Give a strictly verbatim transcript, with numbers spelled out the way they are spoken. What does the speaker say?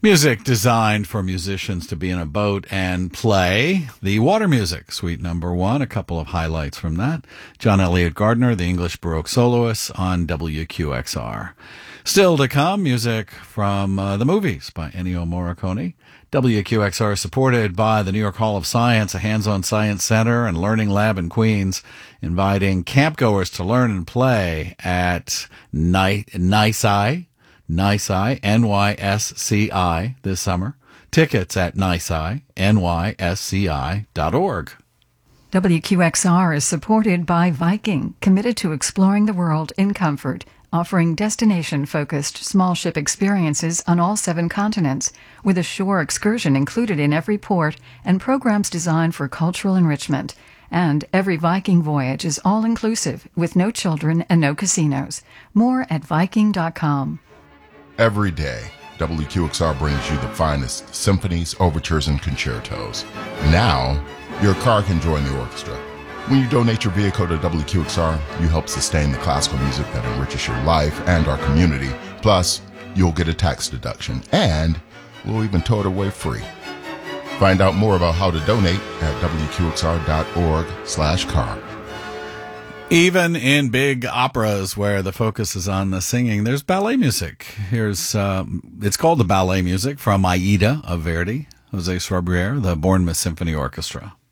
Music designed for musicians to be in a boat and play. The Water Music, Suite Number One. A couple of highlights from that. John Elliott Gardner, the English Baroque soloist, on W Q X R. Still to come, music from uh, the movies by Ennio Morricone. W Q X R supported by the New York Hall of Science, a hands-on science center and learning lab in Queens, inviting campgoers to learn and play at NYSCI. NYSCI, N Y S C I, this summer. Tickets at NYSCI, N Y S C I dot org. W Q X R is supported by Viking, committed to exploring the world in comfort, offering destination-focused small ship experiences on all seven continents, with a shore excursion included in every port and programs designed for cultural enrichment. And every Viking voyage is all-inclusive, with no children and no casinos. More at Viking dot com. Every day, W Q X R brings you the finest symphonies, overtures, and concertos. Now, your car can join the orchestra. When you donate your vehicle to W Q X R, you help sustain the classical music that enriches your life and our community. Plus, you'll get a tax deduction, and we'll even tow it away free. Find out more about how to donate at W Q X R dot org slash car. Even in big operas where the focus is on the singing, there's ballet music. Here's, um, it's called the ballet music from Aida of Verdi, Jose Sorbier, the Bournemouth Symphony Orchestra.